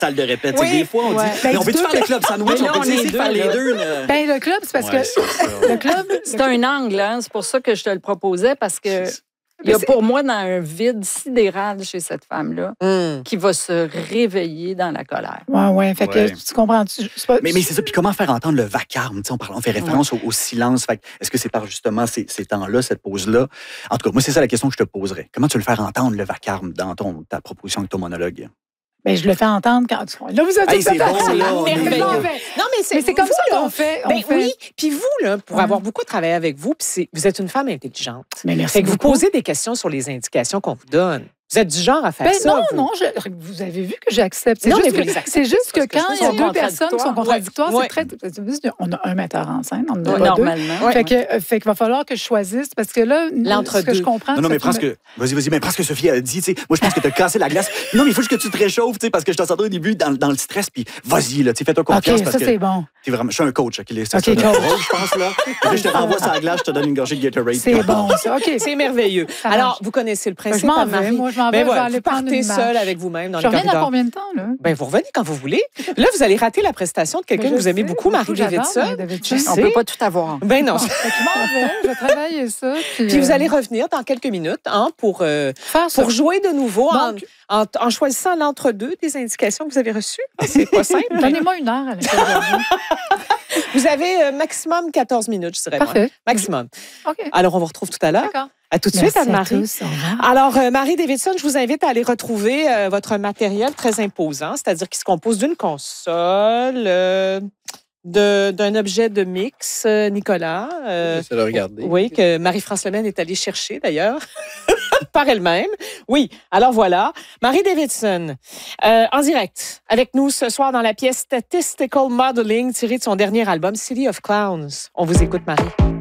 salle de répète. Oui. Des fois, on dit, mais on peut-tu faire le club sandwich? On peut essayer de faire les deux. Ben, le club, c'est parce que... Le club, c'est un angle, hein? C'est pour ça que je te le proposais, parce que il y a pour moi dans un vide sidéral chez cette femme-là qui va se réveiller dans la colère. Oui. Fait que tu comprends. Mais c'est ça. Puis comment faire entendre le vacarme? On fait référence au silence. Fait est-ce que c'est par justement ces temps-là, cette pause-là? En tout cas, moi, c'est ça la question que je te poserais. Comment tu veux le faire entendre, le vacarme, dans ta proposition avec ton monologue? Ben, je le fais entendre quand tu... Là, vous êtes c'est bon, là. Non, mais c'est comme ça qu'on fait. Oui, puis vous, là, pour avoir beaucoup travaillé avec vous, vous êtes une femme intelligente. Mais merci beaucoup. Vous posez des questions sur les indications qu'on vous donne. Vous êtes du genre à faire ça. Non, vous avez vu que j'accepte. C'est juste que quand il y a deux personnes qui sont contradictoires, c'est très... On a un metteur en scène, on en a pas normalement. Fait qu'il va falloir que je choisisse, parce que là, ce que je comprends... Non, mais presque... Vas-y, mais presque Sophie a dit, tu sais, moi, je pense que tu as cassé la glace. Non, mais il faut juste que tu te réchauffes, tu sais, parce que je t'en sentais au début dans le stress, puis vas-y, là, tu sais, fais-toi confiance. OK, ça, c'est bon. Je suis un coach, OK, je pense, là. Je te renvoie sur la glace, je te donne une gorgée de Gatorade. C'est bon, ça. OK. C'est merveilleux. Alors, vous connaissez le principe, Anne-Marie. Moi, je m'en vais aller partez seul avec vous-même dans le corridor. Je reviens dans combien de temps, là? Ben, vous revenez quand vous voulez. Là, vous allez rater la prestation de quelqu'un que vous aimez beaucoup, Marie Davidson. On ne peut pas tout avoir. Ben non. Je vais travailler ça. Puis vous allez revenir dans quelques minutes pour jouer de nouveau en choisissant l'entre-deux des indications que vous avez reçues. C'est pas simple. Donnez-moi une heure à aujourd'hui. Vous avez maximum 14 minutes, je dirais. Parfait. Maximum. OK. Alors, on vous retrouve tout à l'heure. D'accord. À tout de suite, Anne-Marie. Alors, Marie Davidson, je vous invite à aller retrouver votre matériel très imposant, c'est-à-dire qui se compose d'une console, d'un objet de mix, Nicolas. J'essaie de regarder. Oui, que Marie-France Lemaine est allée chercher, d'ailleurs, par elle-même. Oui, alors voilà. Marie Davidson, en direct, avec nous ce soir dans la pièce Statistical Modeling, tirée de son dernier album, City of Clowns. On vous écoute, Marie.